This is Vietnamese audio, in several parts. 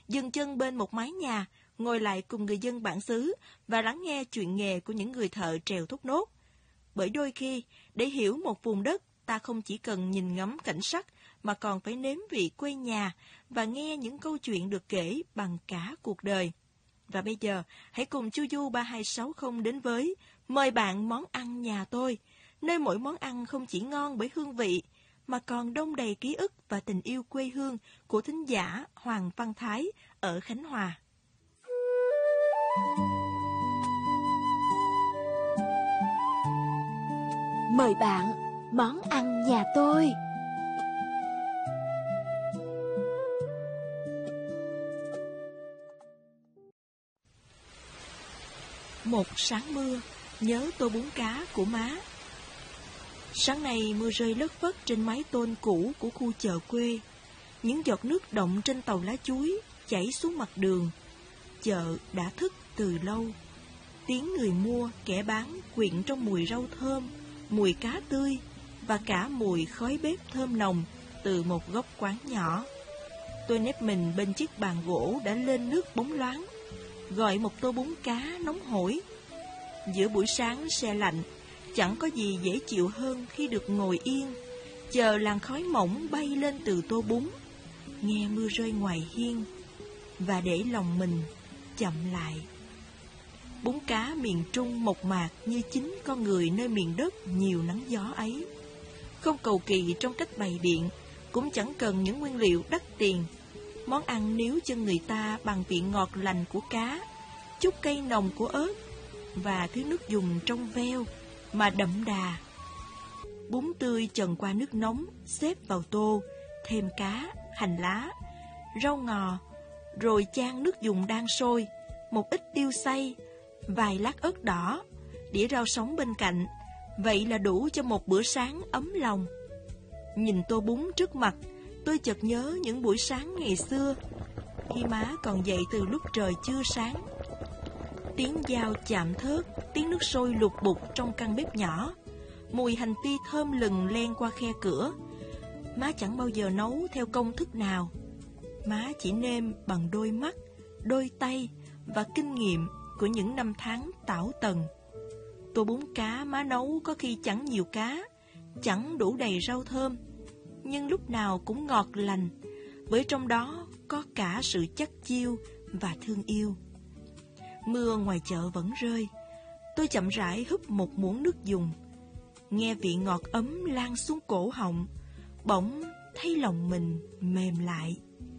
dừng chân bên một mái nhà, ngồi lại cùng người dân bản xứ và lắng nghe chuyện nghề của những người thợ trèo thốt nốt. Bởi đôi khi, để hiểu một vùng đất, ta không chỉ cần nhìn ngắm cảnh sắc, mà còn phải nếm vị quê nhà và nghe những câu chuyện được kể bằng cả cuộc đời. Và bây giờ, hãy cùng Chu Du 3260 đến với Mời bạn món ăn nhà tôi, nơi mỗi món ăn không chỉ ngon bởi hương vị, mà còn đong đầy ký ức và tình yêu quê hương của thính giả Hoàng Văn Thái ở Khánh Hòa. Mời bạn món ăn nhà tôi. Một sáng mưa, nhớ tô bún cá của má. Sáng nay mưa rơi lất phất trên mái tôn cũ của khu chợ quê. Những giọt nước đọng trên tàu lá chuối chảy xuống mặt đường. Chợ đã thức từ lâu. Tiếng người mua, kẻ bán quyện trong mùi rau thơm, mùi cá tươi và cả mùi khói bếp thơm nồng từ một góc quán nhỏ. Tôi nép mình bên chiếc bàn gỗ đã lên nước bóng loáng, gọi một tô bún cá nóng hổi. Giữa buổi sáng se lạnh, chẳng có gì dễ chịu hơn khi được ngồi yên, chờ làn khói mỏng bay lên từ tô bún, nghe mưa rơi ngoài hiên, và để lòng mình chậm lại. Bún cá miền Trung mộc mạc như chính con người nơi miền đất nhiều nắng gió ấy. Không cầu kỳ trong cách bày biện, cũng chẳng cần những nguyên liệu đắt tiền. Món ăn níu chân người ta bằng vị ngọt lành của cá, chút cây nồng của ớt và thứ nước dùng trong veo mà đậm đà. Bún tươi chần qua nước nóng, xếp vào tô, thêm cá, hành lá, rau ngò, rồi chan nước dùng đang sôi, một ít tiêu xay, vài lát ớt đỏ, đĩa rau sống bên cạnh. Vậy là đủ cho một bữa sáng ấm lòng. Nhìn tô bún trước mặt, tôi chợt nhớ những buổi sáng ngày xưa, khi má còn dậy từ lúc trời chưa sáng. Tiếng dao chạm thớt, tiếng nước sôi lục bục trong căn bếp nhỏ, mùi hành ti thơm lừng len qua khe cửa. Má chẳng bao giờ nấu theo công thức nào. Má chỉ nêm bằng đôi mắt, đôi tay và kinh nghiệm của những năm tháng tảo tần. Tô bún cá má nấu có khi chẳng nhiều cá, chẳng đủ đầy rau thơm, nhưng lúc nào cũng ngọt lành, bởi trong đó có cả sự chắc chiêu và thương yêu. Mưa ngoài chợ vẫn rơi. Tôi chậm rãi húp một muỗng nước dùng, nghe vị ngọt ấm lan xuống cổ họng, bỗng thấy lòng mình mềm lại.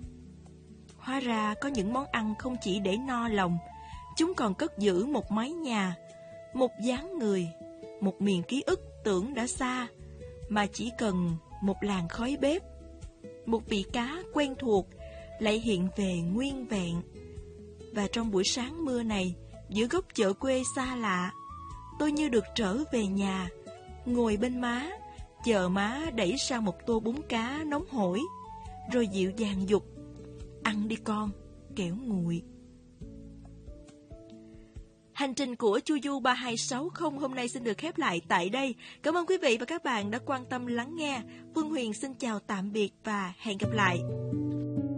Hóa ra có những món ăn không chỉ để no lòng, chúng còn cất giữ một mái nhà, một dáng người, một miền ký ức tưởng đã xa, mà chỉ cần một làn khói bếp, một vị cá quen thuộc lại hiện về nguyên vẹn. Và trong buổi sáng mưa này, giữa góc chợ quê xa lạ, tôi như được trở về nhà, ngồi bên má, chờ má đẩy sang một tô bún cá nóng hổi, rồi dịu dàng giục: "Ăn đi con, kẻo nguội." Hành trình của Chu Du 3260 hôm nay xin được khép lại tại đây. Cảm ơn quý vị và các bạn đã quan tâm lắng nghe. Phương Huyền xin chào tạm biệt và hẹn gặp lại.